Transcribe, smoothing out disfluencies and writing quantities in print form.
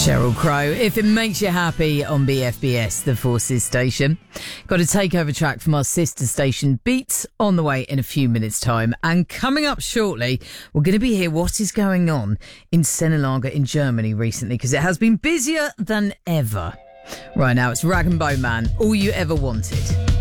Sheryl Crow, If It Makes You Happy on BFBS, the Forces station. Got a takeover track from our sister station Beats on the way in a few minutes' time. And coming up shortly, we're going to be here what is going on in Sennelager in Germany recently, because it has been busier than ever. Right now, it's Rag and Bone Man, All You Ever Wanted.